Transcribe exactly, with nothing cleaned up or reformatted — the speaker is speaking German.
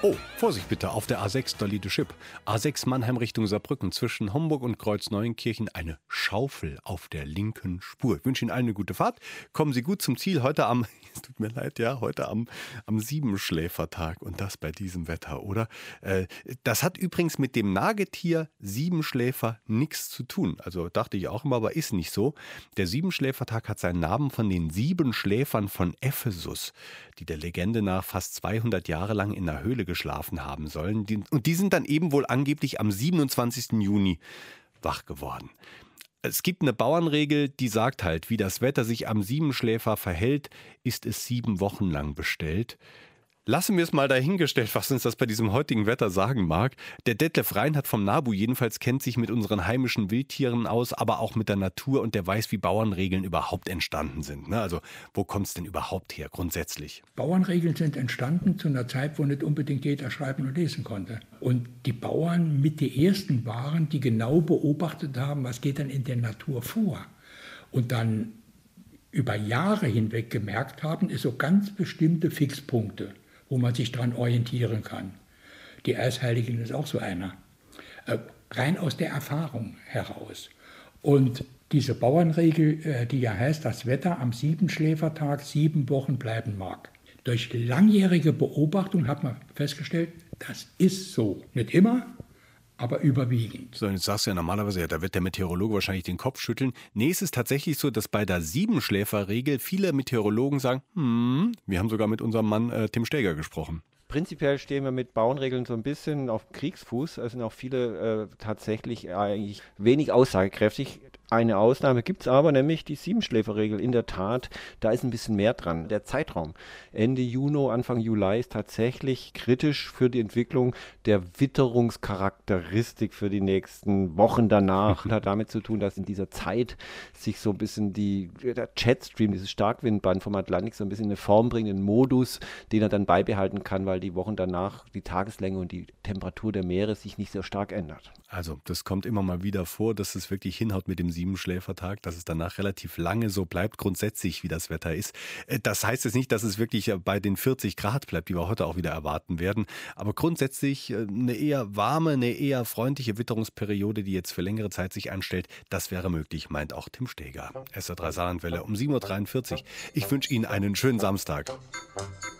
Oh, Vorsicht bitte, auf der A sechs Daliede Schip. A sechs Mannheim Richtung Saarbrücken, zwischen Homburg und Kreuzneuenkirchen eine Schaufel auf der linken Spur. Ich wünsche Ihnen allen eine gute Fahrt. Kommen Sie gut zum Ziel heute am, es tut mir leid, ja, heute am, am Siebenschläfertag. Und das bei diesem Wetter, oder? Äh, das hat übrigens mit dem Nagetier Siebenschläfer nichts zu tun. Also dachte ich auch immer, aber ist nicht so. Der Siebenschläfertag hat seinen Namen von den sieben Schläfern von Ephesus, die der Legende nach fast zweihundert Jahre lang in der Höhle geschlafen haben sollen. Und die sind dann eben wohl angeblich am siebenundzwanzigsten Juni wach geworden. Es gibt eine Bauernregel, die sagt halt, wie das Wetter sich am Siebenschläfer verhält, ist es sieben Wochen lang bestellt. Lassen wir es mal dahingestellt, was uns das bei diesem heutigen Wetter sagen mag. Der Detlef Reinhardt vom NABU jedenfalls kennt sich mit unseren heimischen Wildtieren aus, aber auch mit der Natur, und der weiß, wie Bauernregeln überhaupt entstanden sind. Ne? Also wo kommt es denn überhaupt her, grundsätzlich? Bauernregeln sind entstanden zu einer Zeit, wo nicht unbedingt jeder schreiben und lesen konnte. Und die Bauern mit die ersten waren, die genau beobachtet haben, was geht denn in der Natur vor. Und dann über Jahre hinweg gemerkt haben, ist so ganz bestimmte Fixpunkte, wo man sich daran orientieren kann. Die Eisheiligen ist auch so einer. Äh, rein aus der Erfahrung heraus. Und diese Bauernregel, äh, die ja heißt, das Wetter am Siebenschläfertag sieben Wochen bleiben mag. Durch langjährige Beobachtung hat man festgestellt, das ist so. Nicht immer, aber überwiegend. So, jetzt sagst du ja normalerweise, ja, da wird der Meteorologe wahrscheinlich den Kopf schütteln. Nee, es ist tatsächlich so, dass bei der Siebenschläferregel viele Meteorologen sagen, hm, wir haben sogar mit unserem Mann äh, Tim Steger gesprochen. Prinzipiell stehen wir mit Bauernregeln so ein bisschen auf Kriegsfuß. Es sind auch viele äh, tatsächlich eigentlich wenig aussagekräftig. Eine Ausnahme gibt es aber, nämlich die Siebenschläferregel. In der Tat, da ist ein bisschen mehr dran. Der Zeitraum Ende Juni, Anfang Juli ist tatsächlich kritisch für die Entwicklung der Witterungscharakteristik für die nächsten Wochen danach. Und hat damit zu tun, dass in dieser Zeit sich so ein bisschen die, der Jetstream, dieses Starkwindband vom Atlantik, so ein bisschen in eine Form bringt, einen Modus, den er dann beibehalten kann, weil die Wochen danach die Tageslänge und die Temperatur der Meere sich nicht so stark ändert. Also das kommt immer mal wieder vor, dass es wirklich hinhaut mit dem Siebenschläfertag, dass es danach relativ lange so bleibt, grundsätzlich wie das Wetter ist. Das heißt jetzt nicht, dass es wirklich bei den vierzig Grad bleibt, die wir heute auch wieder erwarten werden, aber grundsätzlich eine eher warme, eine eher freundliche Witterungsperiode, die jetzt für längere Zeit sich anstellt, das wäre möglich, meint auch Tim Steger. S R drei Saarlandwelle um sieben Uhr dreiundvierzig. Ich wünsche Ihnen einen schönen Samstag.